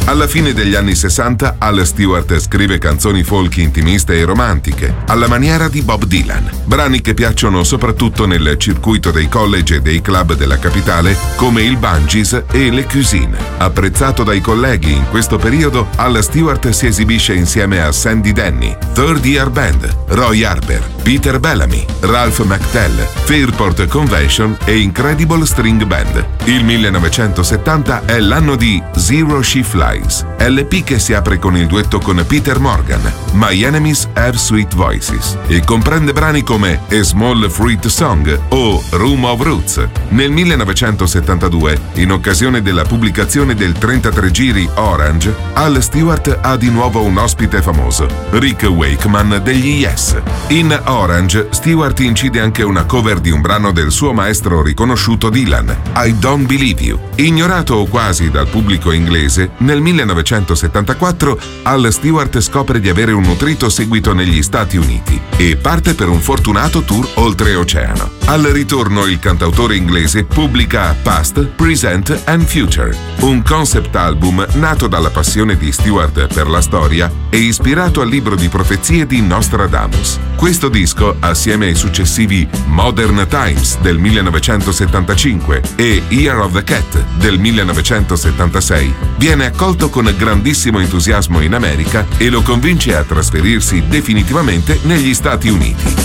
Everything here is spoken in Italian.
Alla fine degli anni 60, Al Stewart scrive canzoni folk intimiste e romantiche, alla maniera di Bob Dylan, brani che piacciono soprattutto nel circuito dei college e dei club della capitale, come il Bungees e le Cuisine. Apprezzato dai colleghi in questo periodo, Al Stewart si esibisce insieme a Sandy Denny, Third Year Band, Roy Harper, Peter Bellamy, Ralph McTell, Fairport Convention e Incredible String Band. Il 1970 è l'anno di Zero She Flies, LP che si apre con il duetto con Peter Morgan, My Enemies Have Sweet Voices, e comprende brani come A Small Fruit Song o Room of Roots. Nel 1972, in occasione della pubblicazione del 33 giri Orange, Al Stewart ha di nuovo un ospite famoso, Rick Wakeman degli Yes. In Orange, Stewart incide anche una cover di un brano del suo maestro riconosciuto Dylan, I Don't Believe You. Ignorato quasi dal pubblico inglese, nel 1974 Al Stewart scopre di avere un nutrito seguito negli Stati Uniti e parte per un fortunato tour oltreoceano. Al ritorno il cantautore inglese pubblica Past, Present and Future, un concept album nato dalla passione di Stewart per la storia e ispirato al libro di profezie di Nostradamus. Questo disco, assieme ai successivi Modern Times del 1975 e Year of the Cat del 1976, viene accolto con grandissimo entusiasmo in America e lo convince a trasferirsi definitivamente negli Stati Uniti.